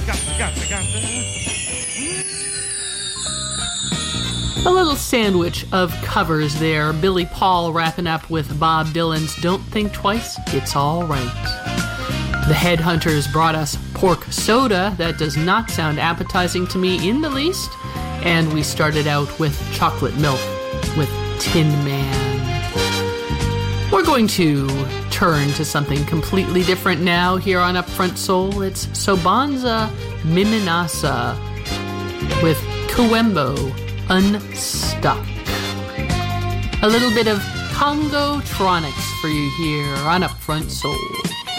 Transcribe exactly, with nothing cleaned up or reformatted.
gotcha, gotcha, gotcha. A little sandwich of covers there. Billy Paul wrapping up with Bob Dylan's Don't Think Twice, It's All Right. The Headhunters brought us Pork Soda. That does not sound appetizing to me in the least. And we started out with Chocolate Milk with Tin Man. We're going to turn to something completely different now here on Upfront Soul. It's Sobanza Miminasa with Kuembo Unstuck. A little bit of Congo-tronics for you here on Upfront Soul.